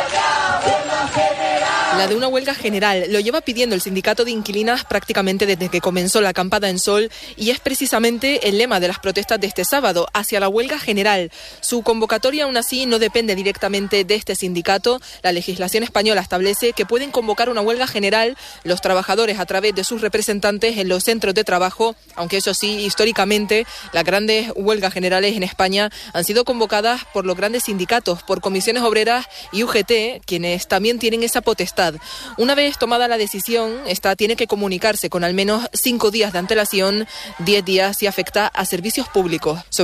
La de una huelga general lo lleva pidiendo el sindicato de inquilinas prácticamente desde que comenzó la acampada en Sol y es precisamente el lema de las protestas de este sábado, hacia la huelga general. Su convocatoria aún así no depende directamente de este sindicato. La legislación española establece que pueden convocar una huelga general los trabajadores a través de sus representantes en los centros de trabajo, aunque eso sí, históricamente las grandes huelgas generales en España han sido convocadas por los grandes sindicatos, por comisiones obreras y UGT, quienes también tienen esa potestad. Una vez tomada la decisión, esta tiene que comunicarse con al menos 5 días de antelación, 10 días si afecta a servicios públicos.